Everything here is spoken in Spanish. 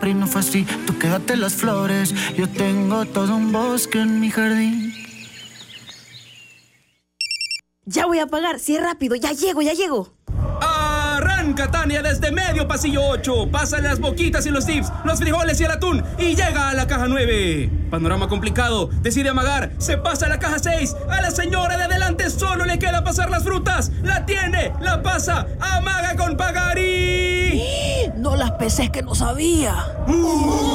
Y no fue así, tú quédate las flores. Yo tengo todo un bosque en mi jardín. Ya voy a pagar, sí, rápido, ya llego. Arranca, Tania, desde medio pasillo 8. Pasa las boquitas y los tips, los frijoles y el atún y llega a la caja 9. Panorama complicado, decide amagar, se pasa a la caja 6. A la señora de adelante solo le queda pasar las frutas. La tiene, la pasa, amaga con pagar y... No las pesé, que no sabía.